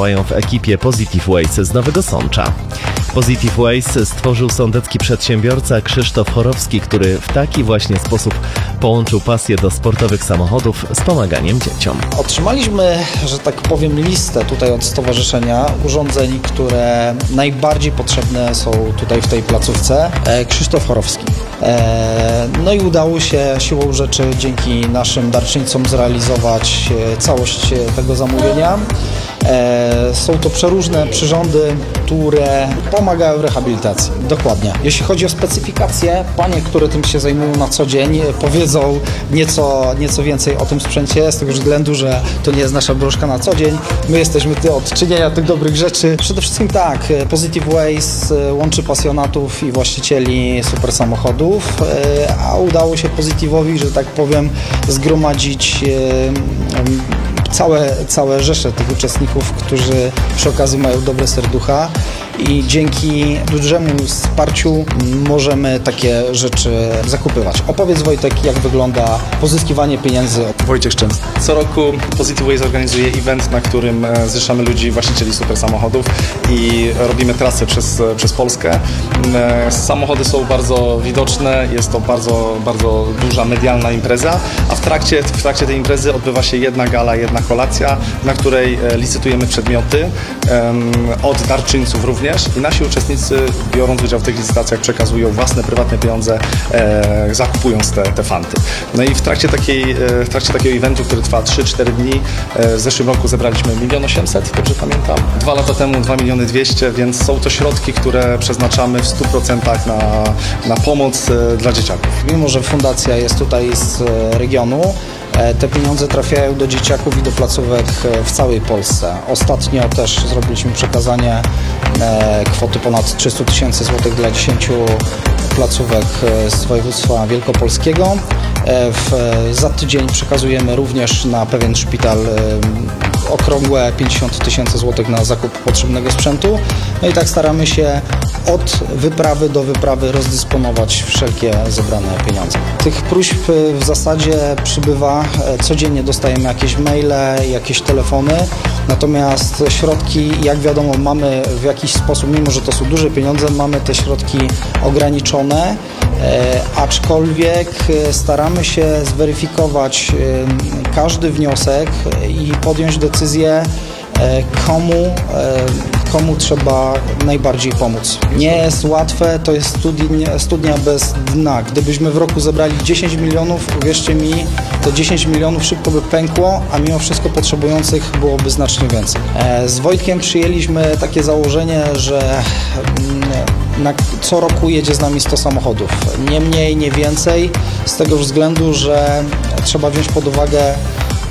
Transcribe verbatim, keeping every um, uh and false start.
działają w ekipie Positive Ways z Nowego Sącza. Positive Ways stworzył sądecki przedsiębiorca Krzysztof Chorowski, który w taki właśnie sposób połączył pasję do sportowych samochodów z pomaganiem dzieciom. Otrzymaliśmy, że tak powiem, listę tutaj od stowarzyszenia urządzeń, które najbardziej potrzebne są tutaj w tej placówce. Krzysztof Chorowski. No i udało się siłą rzeczy dzięki naszym darczyńcom zrealizować całość tego zamówienia. Są to przeróżne przyrządy, które pomagają w rehabilitacji. Dokładnie. Jeśli chodzi o specyfikacje, panie, które tym się zajmują na co dzień, powiedzą nieco, nieco więcej o tym sprzęcie, z tego względu, że to nie jest nasza broszka na co dzień. My jesteśmy tu od czynienia tych dobrych rzeczy. Przede wszystkim tak, Positive Ways łączy pasjonatów i właścicieli super samochodów, a udało się Positive'owi, że tak powiem, zgromadzić Całe, całe rzesze tych uczestników, którzy przy okazji mają dobre serducha i dzięki dużemu wsparciu możemy takie rzeczy zakupywać. Opowiedz, Wojtek, jak wygląda pozyskiwanie pieniędzy. Wojciech Szczęsny. Co roku Positive Ways organizuje event, na którym zrzeszamy ludzi, właścicieli super samochodów i robimy trasę przez, przez Polskę. Samochody są bardzo widoczne, jest to bardzo, bardzo duża medialna impreza, a w trakcie, w trakcie tej imprezy odbywa się jedna gala, jedna kolacja, na której licytujemy przedmioty um, od darczyńców również i nasi uczestnicy, biorąc udział w tych licytacjach, przekazują własne prywatne pieniądze, e, zakupując te, te fanty. No i w trakcie, takiej, e, w trakcie takiego eventu, który trwa trzy cztery dni, e, w zeszłym roku zebraliśmy milion osiemset, dobrze pamiętam. Dwa lata temu dwa miliony dwieście, więc są to środki, które przeznaczamy w stu procentach na, na pomoc e, dla dzieciaków. Mimo że fundacja jest tutaj z regionu, te pieniądze trafiają do dzieciaków i do placówek w całej Polsce. Ostatnio też zrobiliśmy przekazanie kwoty ponad trzysta tysięcy złotych dla dziesięciu placówek z województwa wielkopolskiego. W, za tydzień przekazujemy również na pewien szpital okrągłe pięćdziesiąt tysięcy złotych na zakup potrzebnego sprzętu. No i tak staramy się od wyprawy do wyprawy rozdysponować wszelkie zebrane pieniądze. Tych próśb w zasadzie przybywa. Codziennie dostajemy jakieś maile, jakieś telefony. Natomiast środki, jak wiadomo, mamy w jakiś sposób, mimo że to są duże pieniądze, mamy te środki ograniczone, e, aczkolwiek staramy się zweryfikować e, każdy wniosek i podjąć decyzję, e, komu, e, komu trzeba najbardziej pomóc. Nie jest łatwe, to jest studnia, studnia bez dna. Gdybyśmy w roku zebrali dziesięć milionów, uwierzcie mi, to dziesięć milionów szybko by pękło, a mimo wszystko potrzebujących byłoby znacznie więcej. Z Wojtkiem przyjęliśmy takie założenie, że na, co roku jedzie z nami sto samochodów. Nie mniej, nie więcej, z tego względu, że trzeba wziąć pod uwagę